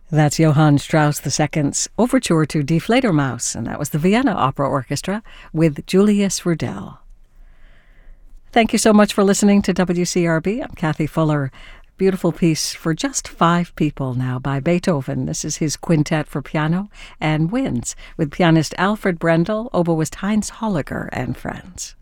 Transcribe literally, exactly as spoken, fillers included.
That's Johann Strauss the Second's Overture to Die Fledermaus, and that was the Vienna Opera Orchestra with Julius Rudel. Thank you so much for listening to W C R B. I'm Kathy Fuller. Beautiful piece for just five people now by Beethoven. This is his quintet for piano and winds with pianist Alfred Brendel, oboist Heinz Holliger, and friends.